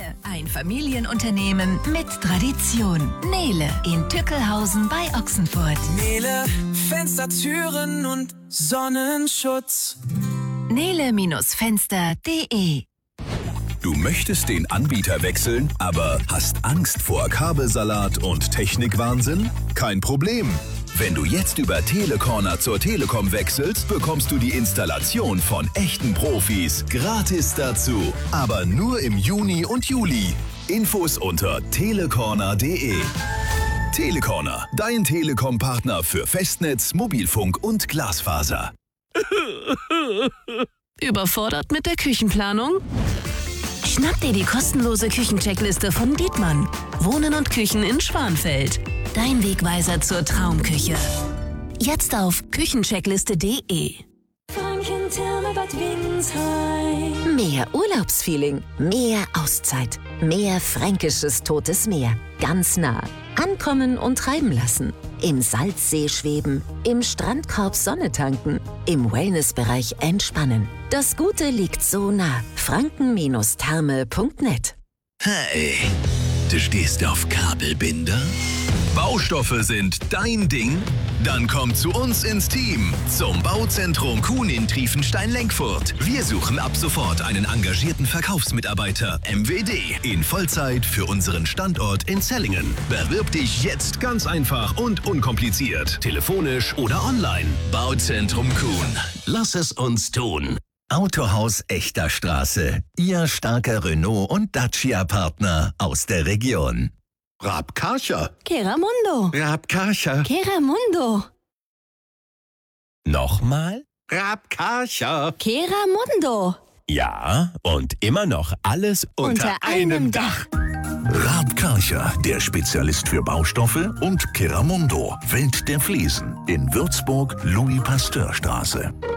Nele, ein Familienunternehmen mit Tradition. Nele in Tückelhausen bei Ochsenfurt. Nele, Fenster, Türen und Sonnenschutz. Nele-Fenster.de. Du möchtest den Anbieter wechseln, aber hast Angst vor Kabelsalat und Technikwahnsinn? Kein Problem. Wenn du jetzt über Telecorner zur Telekom wechselst, bekommst du die Installation von echten Profis gratis dazu. Aber nur im Juni und Juli. Infos unter telecorner.de. Telecorner, dein Telekom-Partner für Festnetz, Mobilfunk und Glasfaser. Überfordert mit der Küchenplanung? Schnapp dir die kostenlose Küchencheckliste von Dietmann. Wohnen und Küchen in Schwanfeld. Dein Wegweiser zur Traumküche. Jetzt auf küchencheckliste.de. Mehr Urlaubsfeeling, mehr Auszeit, mehr fränkisches Totes Meer. Ganz nah. Ankommen und treiben lassen. Im Salzsee schweben, im Strandkorb Sonne tanken, im Wellnessbereich entspannen. Das Gute liegt so nah. franken-therme.net. Hey, du stehst auf Kabelbinder? Baustoffe sind dein Ding? Dann komm zu uns ins Team, zum Bauzentrum Kuhn in Triefenstein-Lenkfurt. Wir suchen ab sofort einen engagierten Verkaufsmitarbeiter, MWD, in Vollzeit für unseren Standort in Zellingen. Bewirb dich jetzt ganz einfach und unkompliziert, telefonisch oder online. Bauzentrum Kuhn. Lass es uns tun. Autohaus Echter Straße. Ihr starker Renault- und Dacia-Partner aus der Region. Rabkarcher. Keramundo. Rabkarcher. Keramundo. Nochmal? Rabkarcher. Keramundo. Ja, und immer noch alles unter einem Dach. Rabkarcher, der Spezialist für Baustoffe, und Keramundo, Welt der Fliesen in Würzburg, Louis-Pasteur-Straße.